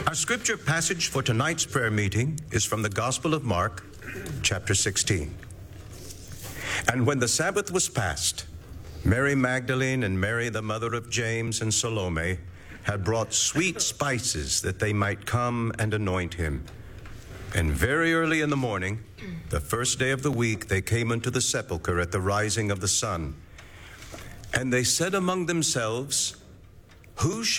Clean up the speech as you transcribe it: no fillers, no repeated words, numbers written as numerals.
Our scripture passage for tonight's prayer meeting is from the Gospel of Mark, chapter 16. And when the Sabbath was past, Mary Magdalene and Mary, the mother of James, and Salome had brought sweet spices that they might come and anoint him. And very early in the morning, the first day of the week, they came into the sepulchre at the rising of the sun. And they said among themselves, "Who shall